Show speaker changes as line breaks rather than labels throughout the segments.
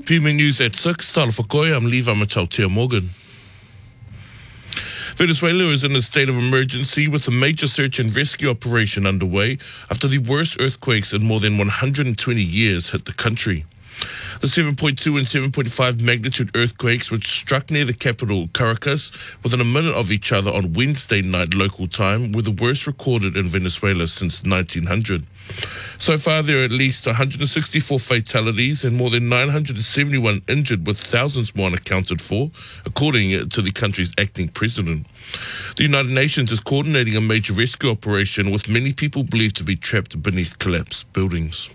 PME News at 6. Tala Whakoe, I'm Levi Matautia Morgan. Venezuela is in a state of emergency with a major search and rescue operation underway after the worst earthquakes in more than 120 years hit the country. The 7.2 and 7.5 magnitude earthquakes, which struck near the capital, Caracas, within a minute of each other on Wednesday night local time, were the worst recorded in Venezuela since 1900. So far, there are at least 164 fatalities and more than 971 injured, with thousands more unaccounted for, according to the country's acting president. The United Nations is coordinating a major rescue operation, with many people believed to be trapped beneath collapsed buildings.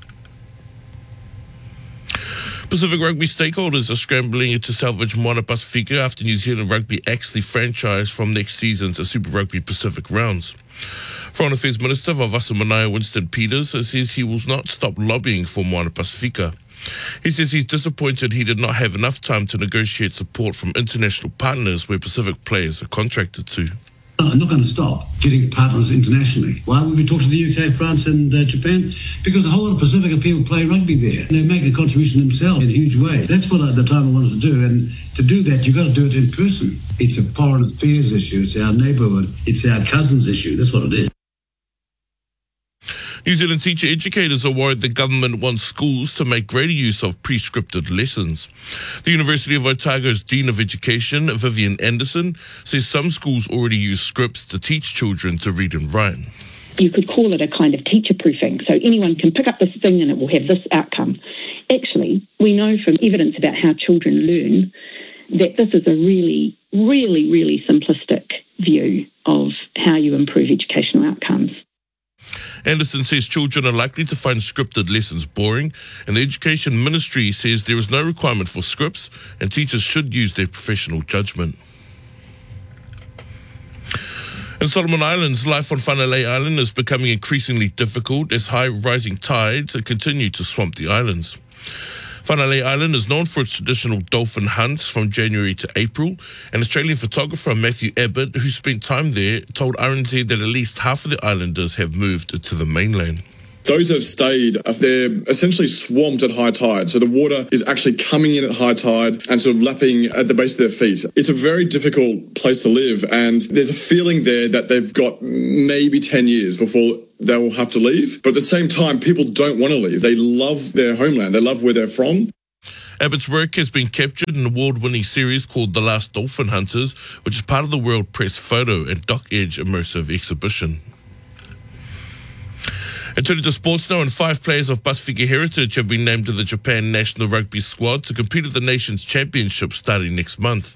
Pacific Rugby stakeholders are scrambling to salvage Moana Pasifika after New Zealand Rugby axed the franchise from next season's Super Rugby Pacific rounds. Foreign Affairs Minister Vavasu Manaia Winston Peters says he will not stop lobbying for Moana Pasifika. He says he's disappointed he did not have enough time to negotiate support from international partners where Pacific players are contracted to.
I'm not going to stop getting partners internationally. Why would we talk to the UK, France and Japan? Because a whole lot of Pacific people play rugby there. They make a contribution themselves in a huge way. That's what at the time I wanted to do. And to do that, you've got to do it in person. It's a foreign affairs issue. It's our neighbourhood. It's our cousins' issue. That's what it is.
New Zealand teacher educators are worried the government wants schools to make greater use of pre-scripted lessons. The University of Otago's Dean of Education, Vivian Anderson, says some schools already use scripts to teach children to read and write.
You could call it a kind of teacher proofing, so anyone can pick up this thing and it will have this outcome. Actually, we know from evidence about how children learn that this is a really, really, really simplistic view of how you improve educational outcomes.
Anderson says children are likely to find scripted lessons boring, and the Education Ministry says there is no requirement for scripts and teachers should use their professional judgment. In Solomon Islands, life on Whanalei Island is becoming increasingly difficult as high rising tides continue to swamp the islands. Whanalei Island is known for its traditional dolphin hunts from January to April, and Australian photographer Matthew Abbott, who spent time there, told RNZ that at least half of the islanders have moved to the mainland.
Those who have stayed, they're essentially swamped at high tide. So the water is actually coming in at high tide and sort of lapping at the base of their feet. It's a very difficult place to live, and there's a feeling there that they've got maybe 10 years before they will have to leave. But at the same time, people don't want to leave. They love their homeland. They love where they're from.
Abbott's work has been captured in an award-winning series called The Last Dolphin Hunters, which is part of the World Press Photo and Doc Edge immersive exhibition. And turning to sports now, and 5 players of Pasifika heritage have been named to the Japan national rugby squad to compete at the nation's championship starting next month.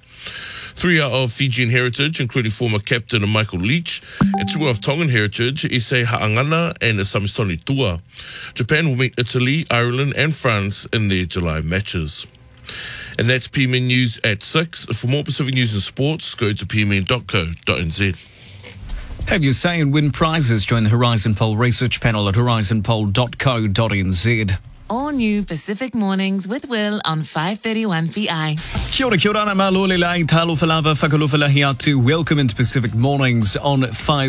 3 are of Fijian heritage, including former captain Michael Leach, and 2 are of Tongan heritage, Issei Ha'angana and Samisoni Tua. Japan will meet Italy, Ireland and France in their July matches. And that's PMN News at 6. For more Pacific news and sports, go to pmn.co.nz.
Have your say and win prizes. Join the Horizon Poll research panel at horizonpoll.co.nz.
All new Pacific Mornings with Will on 531 PI.
Kia ora, ana malole lai talo falava whakalofalahi atu. Welcome into Pacific Mornings on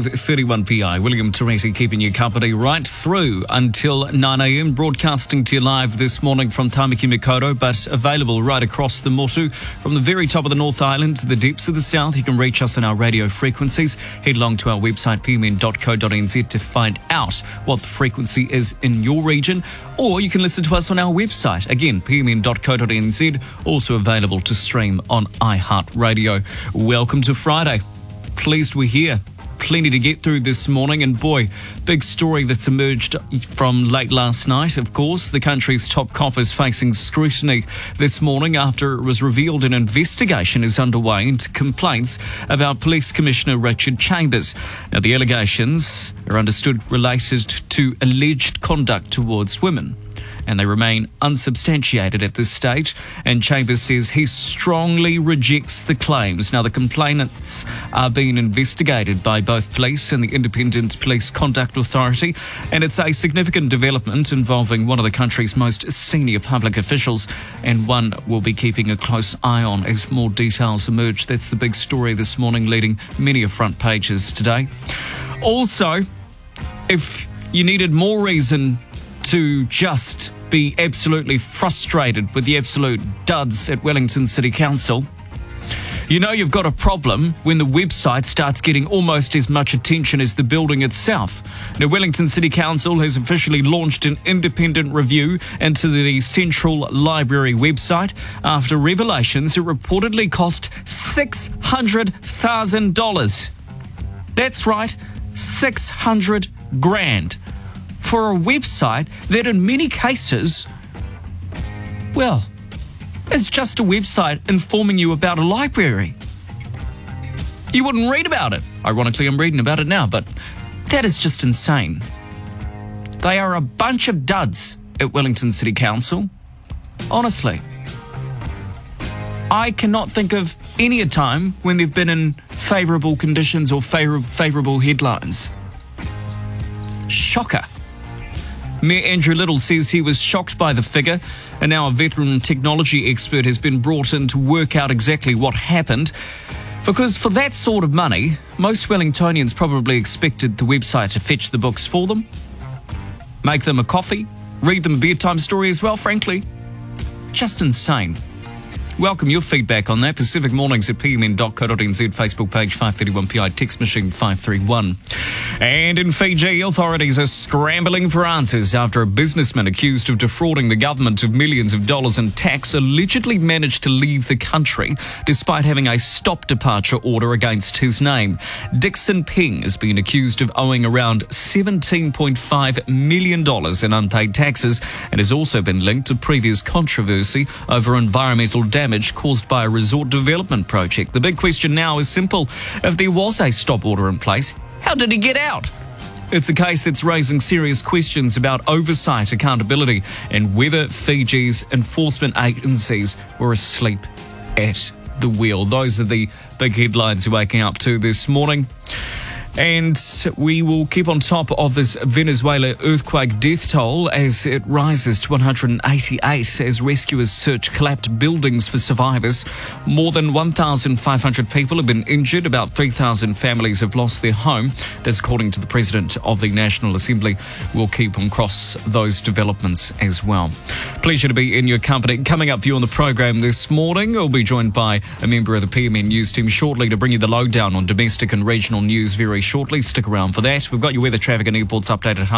531 PI. William Teresi keeping you company right through until 9 a.m. Broadcasting to you live this morning from Tamaki Makaurau, but available right across the Motu. From the very top of the North Island to the depths of the South, you can reach us on our radio frequencies. Head along to our website, pmn.co.nz, to find out what the frequency is in your region. Or you can listen to us on our website. Again, pmn.co.nz, also available to stream on iHeartRadio. Welcome to Friday. Pleased we're here. Plenty to get through this morning, and boy, big story that's emerged from late last night. Of course, the country's top cop is facing scrutiny this morning after it was revealed an investigation is underway into complaints about Police Commissioner Richard Chambers. Now, the allegations are understood related to alleged conduct towards women, and they remain unsubstantiated at this stage, and Chambers says he strongly rejects the claims. Now, the complainants are being investigated by both police and the Independent Police Conduct Authority, and it's a significant development involving one of the country's most senior public officials, and one we'll be keeping a close eye on as more details emerge. That's the big story this morning, leading many of front pages today. Also, if you needed more reason to just be absolutely frustrated with the absolute duds at Wellington City Council. You know you've got a problem when the website starts getting almost as much attention as the building itself. Now, Wellington City Council has officially launched an independent review into the Central Library website after revelations it reportedly cost $600,000. That's right, $600,000 for a website that in many cases, well, it's just a website informing you about a library. You wouldn't read about it. Ironically, I'm reading about it now, but that is just insane. They are a bunch of duds at Wellington City Council. Honestly. I cannot think of any a time when they've been in favourable conditions or favourable headlines. Shocker. Mayor Andrew Little says he was shocked by the figure, and now a veteran technology expert has been brought in to work out exactly what happened. Because for that sort of money, most Wellingtonians probably expected the website to fetch the books for them, make them a coffee, read them a bedtime story as well, frankly. Just insane. Welcome your feedback on that. Pacific Mornings at pmn.co.nz, Facebook page 531PI, text machine 531. And in Fiji, authorities are scrambling for answers after a businessman accused of defrauding the government of millions of dollars in tax allegedly managed to leave the country despite having a stop departure order against his name. Dixon Peng has been accused of owing around $17.5 million in unpaid taxes and has also been linked to previous controversy over environmental damage caused by a resort development project. The big question now is simple. If there was a stop order in place, how did he get out? It's a case that's raising serious questions about oversight, accountability, and whether Fiji's enforcement agencies were asleep at the wheel. Those are the big headlines you're waking up to this morning. And we will keep on top of this Venezuela earthquake death toll as it rises to 188 as rescuers search collapsed buildings for survivors. More than 1,500 people have been injured. About 3,000 families have lost their home. That's according to the President of the National Assembly. We'll keep on cross those developments as well. Pleasure to be in your company. Coming up for you on the program this morning, we'll be joined by a member of the PMN News team shortly to bring you the lowdown on domestic and regional news very shortly. Stick around for that. We've got your weather, traffic and airports update at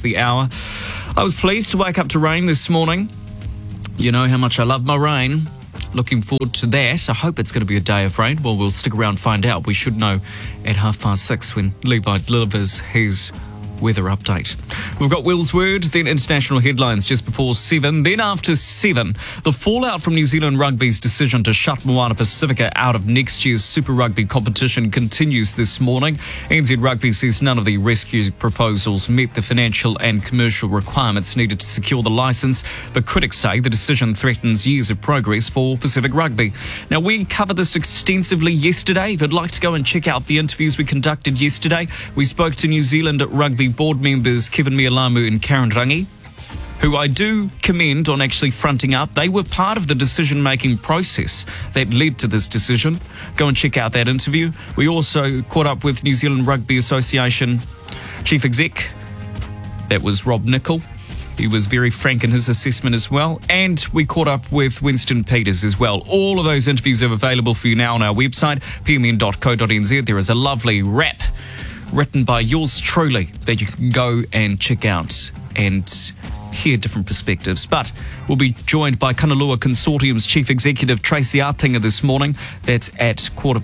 6:30. I was pleased to wake up to rain this morning. You know how much I love my rain. Looking forward to that. I hope it's going to be a day of rain. Well, we'll stick around and find out. We should know at 6:30 when Levi delivers his weather update. We've got Will's Word, then international headlines just before 7. Then after 7, the fallout from New Zealand Rugby's decision to shut Moana Pacifica out of next year's Super Rugby competition continues this morning. NZ Rugby says none of the rescue proposals met the financial and commercial requirements needed to secure the licence, but critics say the decision threatens years of progress for Pacific Rugby. Now, we covered this extensively yesterday. If you'd like to go and check out the interviews we conducted yesterday, we spoke to New Zealand Rugby board members Kevin Mialamu and Karen Rangi, who I do commend on actually fronting up. They were part of the decision-making process that led to this decision. Go and check out that interview. We also caught up with New Zealand Rugby Association Chief Exec. That was Rob Nicol. He was very frank in his assessment as well. And we caught up with Winston Peters as well. All of those interviews are available for you now on our website, pmn.co.nz. There is a lovely wrap written by yours truly that you can go and check out and hear different perspectives. But we'll be joined by Kanalua Consortium's Chief Executive Tracy Artinga this morning. That's at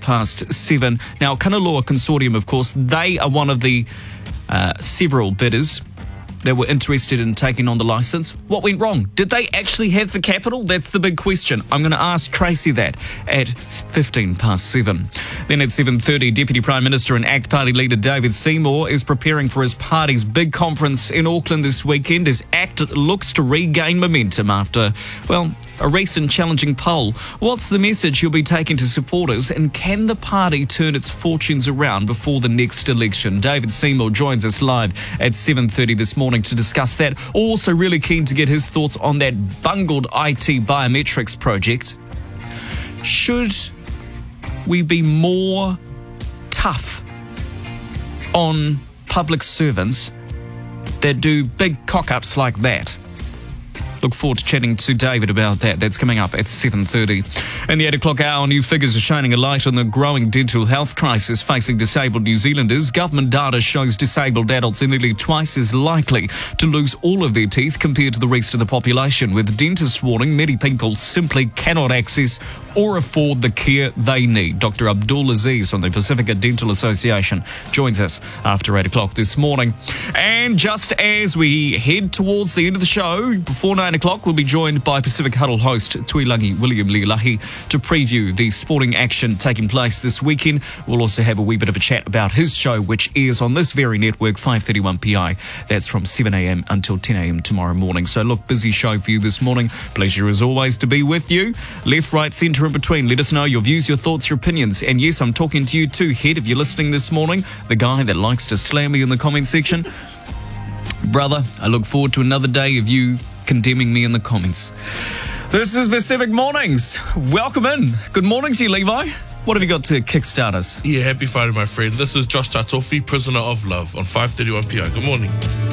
7:15. Now, Kanalua Consortium, of course, they are one of the several bidders that were interested in taking on the licence. What went wrong? Did they actually have the capital? That's the big question. I'm going to ask Tracy that at 7:15. Then at 7:30, Deputy Prime Minister and ACT Party leader David Seymour is preparing for his party's big conference in Auckland this weekend as ACT looks to regain momentum after, well, a recent challenging poll. What's the message he'll be taking to supporters, and can the party turn its fortunes around before the next election? David Seymour joins us live at 7:30 this morning to discuss that. Also really keen to get his thoughts on that bungled IT biometrics project. Should we be more tough on public servants that do big cock-ups like that? Look forward to chatting to David about that. That's coming up at 7:30. In the 8 o'clock hour, new figures are shining a light on the growing dental health crisis facing disabled New Zealanders. Government data shows disabled adults are nearly twice as likely to lose all of their teeth compared to the rest of the population, with dentists warning many people simply cannot access or afford the care they need. Dr. Abdul Aziz from the Pacifica Dental Association joins us after 8 o'clock this morning. And just as we head towards the end of the show, before 9 o'clock, we'll be joined by Pacific Huddle host Tuilangi William Leelahi to preview the sporting action taking place this weekend. We'll also have a wee bit of a chat about his show, which airs on this very network, 5:31 PI. That's from 7 a.m. until 10 a.m. tomorrow morning. So look, busy show for you this morning. Pleasure as always to be with you. Left, right, centre, in between. Let us know your views, your thoughts, your opinions. And yes, I'm talking to you too, Head, if you're listening this morning, the guy that likes to slam me in the comment section. Brother, I look forward to another day of you condemning me in the comments. This is Pacific Mornings. Welcome in. Good morning to you, Levi. What have you got to kickstart us?
Yeah, happy Friday, my friend. This is Josh Tatofi, Prisoner of Love, on 5:31 PI. Good morning.